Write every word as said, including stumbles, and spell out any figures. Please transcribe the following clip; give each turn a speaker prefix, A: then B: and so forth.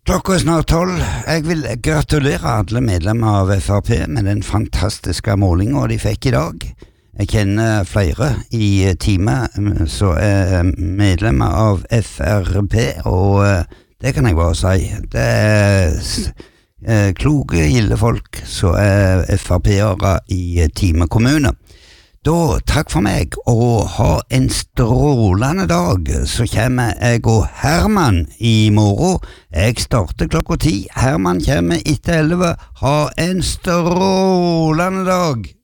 A: Klokka er snart tolv. Jeg vil gratulere alle medlemmer av F R P med den fantastiske målingen de fikk i dag. Jeg kjenner flere i teamet som er medlemmer av F R P, og det kan jeg bare si. Det er kloke, gilde folk som er F R P-ere i Time kommune. Da, takk for meg, og ha en strålende dag. Så kommer jeg og Herman i morgen. Jeg starter klokka ti. Herman kommer etter elleve. Ha en strålende dag.